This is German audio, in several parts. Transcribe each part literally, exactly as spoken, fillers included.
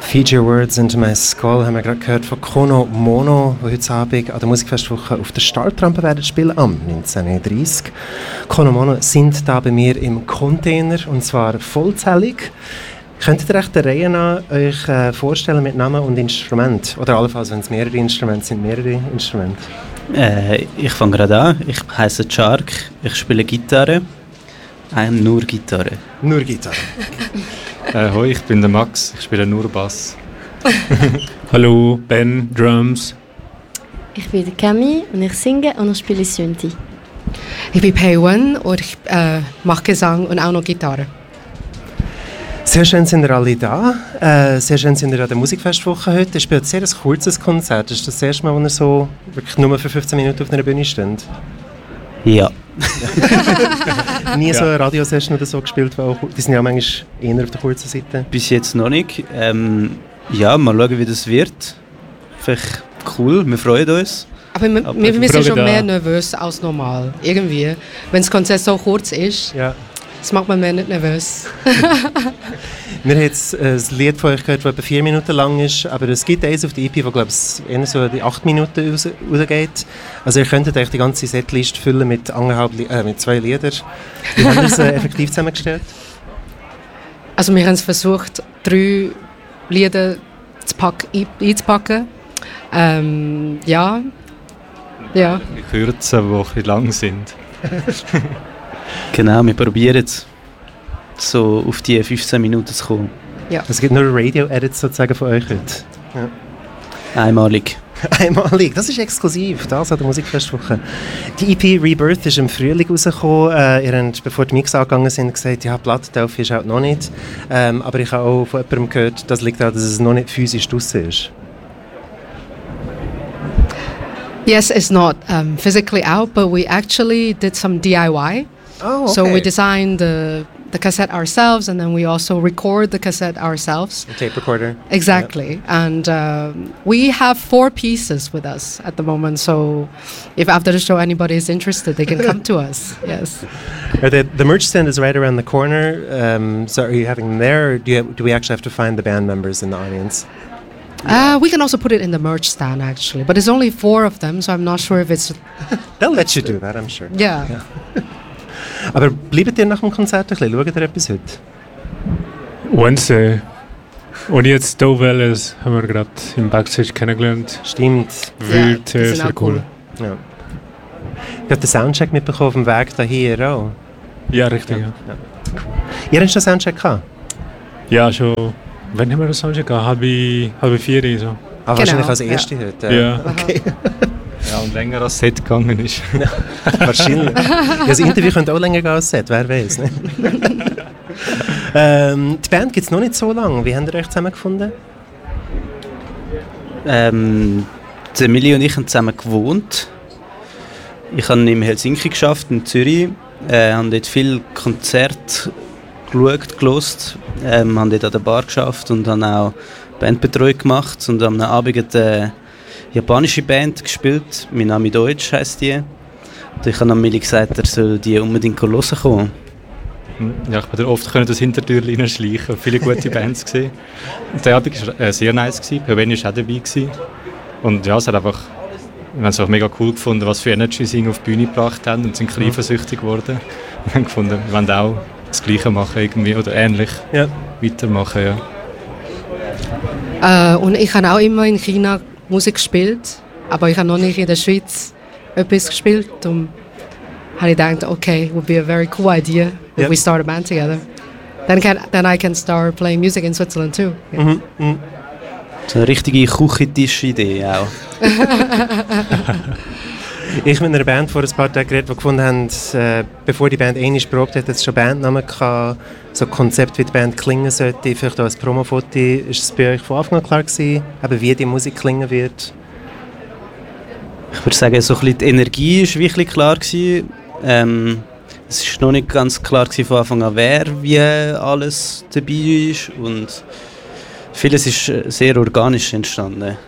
Feed Your Words into My Skull haben wir gerade gehört von Kono Mono, die heute Abend an der Musikfestwoche auf der Startrampe werden spielen, am neunzehn Uhr dreißig. Kono Mono sind da bei mir im Container, und zwar vollzählig. Könntet ihr euch der Reihe nach euch äh, vorstellen mit Namen und Instrument? Oder allenfalls, wenn es mehrere Instrumente sind, mehrere Instrumente? Äh, ich fange gerade an. Ich heiße Shark, ich spiele Gitarre. Äh, nur Gitarre. Nur Gitarre. Äh, hoi, ich bin der Max, ich spiele nur Bass. Hallo, Ben, Drums. Ich bin Camille und ich singe und ich spiele Synthi. Ich bin Peiwen und ich äh, mache Gesang und auch noch Gitarre. Sehr schön sind ihr alle da. Äh, sehr schön sind ihr an der Musikfestwoche heute. Ihr spielt sehr ein kurzes Konzert. Das ist das erste Mal, wo ihr so wirklich nur für fünfzehn Minuten auf einer Bühne steht? Ja. Nie so eine Radiosession oder so gespielt, weil auch, die sind ja manchmal eher auf der kurzen Seite. Bis jetzt noch nicht. Ähm, ja, mal schauen, wie das wird. Vielleicht cool, wir freuen uns. Aber wir, Aber wir, wir sind schon da. mehr nervös als normal. Irgendwie. Wenn das Konzert so kurz ist, Ja. das macht man mehr nicht nervös. Wir haben jetzt äh, ein Lied von euch gehört, das etwa vier Minuten lang ist, aber es gibt eins auf der E P, das glaube ich eher so die acht Minuten raus, rausgeht. Also ihr könntet euch die ganze Setlist füllen mit, anderthalb, äh, mit zwei Liedern. Wie haben wir es äh, effektiv zusammengestellt? Also wir haben es versucht, drei Lieder zu pack, ein- einzupacken. Ähm, ja. Ja. Die Kürzen, die ein bisschen lang sind. Genau, wir probieren es, so auf die fünfzehn Minuten zu kommen. Es gibt nur Radio-Edits sozusagen von euch heute. Einmalig. Einmalig, das ist exklusiv, das an der Musikfestwoche. Die E P Rebirth ist im Frühling rausgekommen. Äh, ihr habt, bevor die Mix angegangen sind, gesagt, ja, Plattentelfi ist halt noch nicht. Ähm, aber ich habe auch von jemandem gehört, das liegt daran, dass es noch nicht physisch draussen ist. Yes, it's not um, physically out, but we actually did some D I Y. Oh, okay. So we designed the, the cassette ourselves, and then we also record the cassette ourselves. A tape recorder. Exactly. And um, we have four pieces with us at the moment. So if after the show anybody is interested, they can come to us. Yes. Are the, the merch stand is right around the corner. Um, so are you having them there, or do, you, do we actually have to find the band members in the audience? Uh, we can also put it in the merch stand, actually. But there's only four of them, so I'm not sure if it's... They'll let you do that, I'm sure. Yeah. Ja. Aber bleibt ihr nach dem Konzert ein bisschen? Schaut ihr etwas heute? Wednesday. Und jetzt hier Welles haben wir gerade im Backstage kennengelernt. Stimmt. Wird die äh, sind sehr auch cool. Ja. Ich habe den Soundcheck mitbekommen auf dem Weg daher auch. Ja, richtig. Ja, Ihr habt schon Soundcheck gehabt? ja schon. Wann haben wir das Soundcheck gehabt? Halb, halb vier so. Ah, Genau, wahrscheinlich als ja. erste heute. Ja. Okay. Ja, und länger als Set gegangen ist. Wahrscheinlich. Ja, das Interview könnte auch länger gehen als Set, wer weiß. Ne? ähm, die Band gibt es noch nicht so lange. Wie habt ihr euch zusammengefunden? Ähm, die Emilie und ich haben zusammen gewohnt. Ich habe in Helsinki geschafft, in Zürich. Äh, habe dort viele Konzerte geschaut, gehört. Ähm, habe dort an der Bar geschafft und habe auch Bandbetreuung gemacht. Und am Abend hat eine japanische Band gespielt. Minami Deutsch heisst die. Und ich habe Emilie gesagt, er soll die unbedingt hören kommen. Ja, ich konnte oft das Hintertürchen reinschleichen und viele gute Bands gesehen. Und der Abend war äh, sehr nice. Pöweni war auch dabei. Gewesen. Und ja, es hat einfach, wir haben es auch mega cool gefunden, was für Energy sie auf die Bühne gebracht haben und sind ein bisschen eifersüchtig geworden. Wir haben gefunden, wir wollen auch das Gleiche machen irgendwie, oder ähnlich Ja. weitermachen. Ja. Äh, und ich habe auch immer in China Musik gespielt, aber ich habe noch nicht in der Schweiz etwas gespielt. Und habe ich gedacht, okay, it would be a very cool idea if Yep. we start a band together. Then, can, then I can start playing music in Switzerland too. Yeah. Mhm. Mhm. So eine richtige Küchentisch-Idee auch. Ich mit einer Band vor ein paar Tagen geredet, die gefunden haben, äh, bevor die Band einmal probt hat, hat es schon Bandnamen gehabt, so ein Konzept, wie die Band klingen sollte, vielleicht auch als Promofoto. Ist es bei euch von Anfang an klar gewesen, eben wie die Musik klingen wird? Ich würde sagen, so ein bisschen die Energie war wirklich klar gewesen. Ähm, es war noch nicht ganz klar gewesen von Anfang an, wer wie alles dabei ist. Und vieles ist äh, sehr organisch entstanden.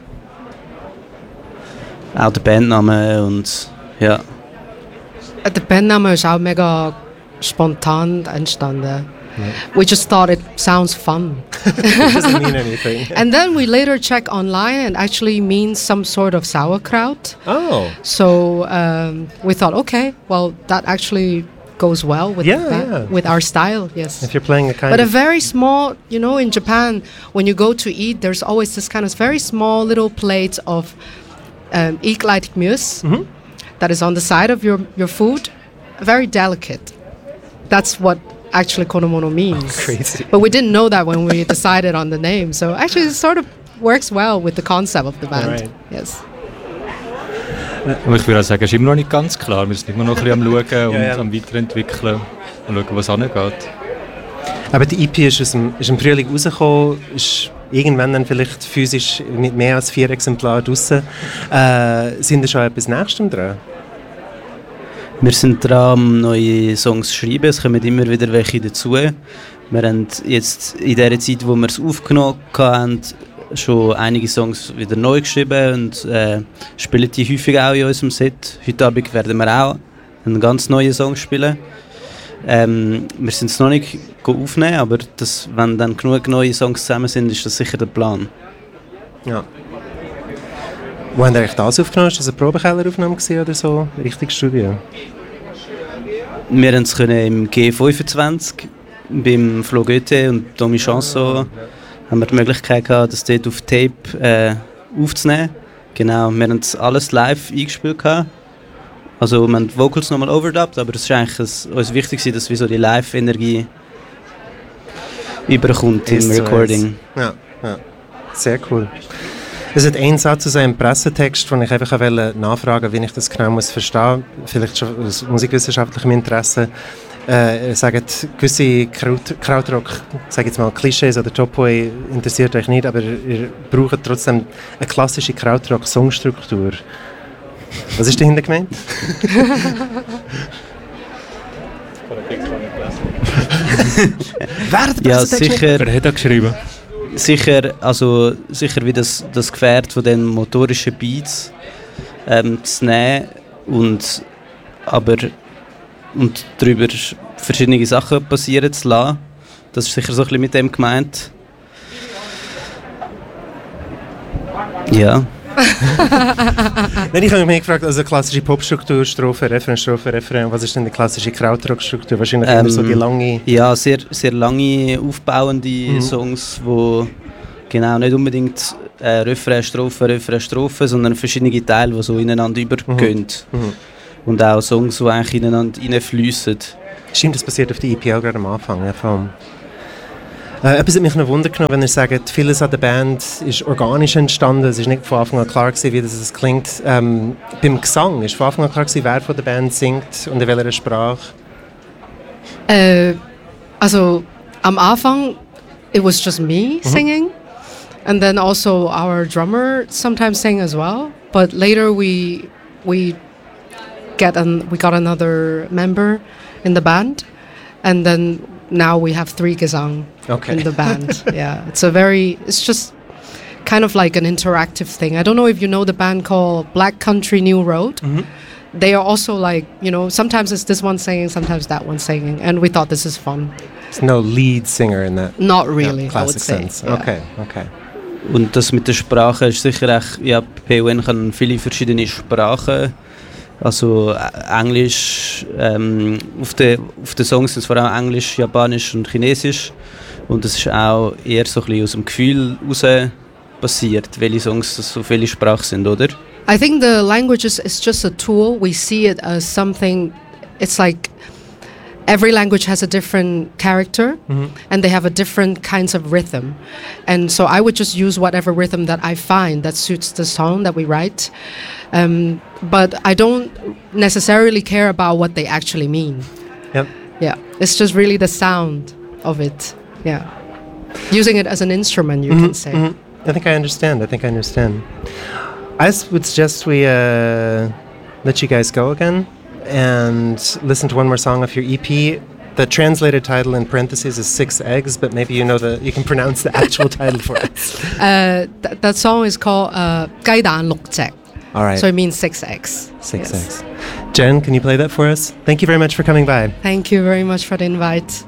Auch der Bandname und ja. Der Bandname ist auch mega spontan entstanden. We just thought it sounds fun. It doesn't mean anything. And then we later check online and actually means some sort of sauerkraut. Oh. So um, we thought, okay, well, that actually goes well with Yeah, that, yeah. with our style, yes. If you're playing a kind But a of... very small, you know, in Japan, when you go to eat, there's always this kind of very small little plate of um, ikleitmjös Mhm. that is on the side of your, your food. Very delicate. That's what actually konomono means. Crazy. But we didn't know that when we decided on the name. So actually it sort of works well with the concept of the band. Right. Yes. Aber ich würde auch sagen, es ist immer noch nicht ganz klar. Wir sind immer noch ein bisschen am Schauen und Ja, ja. am Weiterentwickeln und schauen, was angeht. Aber die E P ist, aus dem, ist im Frühling rausgekommen, ist irgendwann dann vielleicht physisch mit mehr als vier Exemplaren draussen. Äh, sind da schon etwas Nächstem dran? Wir sind dran, neue Songs zu schreiben, es kommen immer wieder welche dazu. Wir haben jetzt in der Zeit, wo wir es aufgenommen haben, schon einige Songs wieder neu geschrieben und äh, spielen die häufig auch in unserem Set. Heute Abend werden wir auch einen ganz neuen Song spielen. Ähm, wir sind es noch nicht aufnehmen, aber das, wenn dann genug neue Songs zusammen sind, ist das sicher der Plan. Ja. Wo habt ihr eigentlich das aufgenommen? Ist das eine Probekelleraufnahme gewesen oder so? Richtig Studio? Wir haben es können im G fünfundzwanzig beim Flo Goethe und Tommy Chanson haben wir die Möglichkeit gehabt, das dort auf Tape äh, aufzunehmen. Genau, wir haben alles live eingespielt gehabt. Also wir haben die Vocals nochmal overdubbed, aber es ist eigentlich es, uns wichtig, dass wir so die Live-Energie überkommt im Recording. Ja, ja, sehr cool. Es hat einen Satz aus einem Pressetext, den ich einfach nachfragen wollte, wie ich das genau muss verstehen muss. Vielleicht schon aus musikwissenschaftlichem Interesse. Äh, ihr sagt, gewisse Kraut, Krautrock, sag jetzt mal Klischees oder Topoi interessiert euch nicht, aber ihr braucht trotzdem eine klassische Krautrock-Songstruktur. Was ist dahinter gemeint? Wer hat den Ja, Pressetext sicher. Wer hat das geschrieben? Sicher, also sicher wie das, das Gefährt von den motorischen Beats ähm, zu nehmen und aber und darüber verschiedene Sachen passieren zu lassen. Das ist sicher so ein bisschen mit dem gemeint. Ja. Nein, ich habe mich gefragt, also klassische Popstruktur, Strophe, Refrain, Strophe, Refrain, was ist denn die klassische Krautrock-Struktur? Wahrscheinlich Ähm, immer so die lange... Ja, sehr, sehr lange, aufbauende Mhm. Songs, wo genau nicht unbedingt äh, Refrain, Strophe, Refrain, Strophe, sondern verschiedene Teile, die so ineinander übergehen. Mhm. Und auch Songs, die eigentlich ineinander reinfliessen. Stimmt, das passiert auf der E P auch gerade am Anfang. Ja, vor allem. Äh, etwas hat mich noch Wunder genommen, wenn ihr sagt, vieles an der Band ist organisch entstanden. Es ist nicht von Anfang an klar gewesen, wie das klingt. Ähm, beim Gesang ist von Anfang an klar gewesen, wer von der Band singt und in welcher Sprache. Äh, also am Anfang, it was just me singing. And then also our drummer sometimes sang as well. But later we we get an, we got another member in the band. And then now we have three Gesang Okay. in the band. Yeah, it's a very, it's just kind of like an interactive thing. I don't know if you know the band called Black Country New Road. They are also like, you know, sometimes it's this one singing, sometimes that one singing. And we thought this is fun. There's no lead singer in that Not really, yeah, I would classic say. sense. Yeah. Okay, okay. Und das mit der Sprache ist sicher echt, ja, P O N kann viele verschiedene Sprachen, also äh, Englisch, ähm, auf den auf den Songs sind es vor allem Englisch, Japanisch und Chinesisch und das ist auch eher so ein bisschen aus dem Gefühl heraus passiert, welche Songs so viele Sprachen sind, oder? I think the language is, is just a tool. We see it as something, it's like every language has a different character and they have a different kinds of rhythm. And so I would just use whatever rhythm that I find that suits the song that we write. Um, but I don't necessarily care about what they actually mean. Yep. Yeah, it's just really the sound of it. Yeah. Using it as an instrument, you can say. Mhm. I think I understand. I think I understand. I s- would suggest we uh, let you guys go again and listen to one more song of your E P. The translated title in parentheses is Six Eggs, but maybe you know the you can pronounce the actual title for us. Uh, th- that song is called uh, 雞蛋六隻. All right, So it means six eggs. Six Yes. Eggs. Jen, can you play that for us? Thank you very much for coming by. Thank you very much for the invite.